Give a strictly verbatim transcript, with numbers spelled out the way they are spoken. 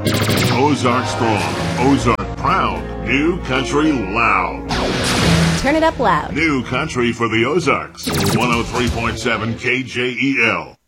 Ozark strong, Ozark proud, New Country loud. Turn it up loud. New Country for the Ozarks, one oh three point seven K J E L.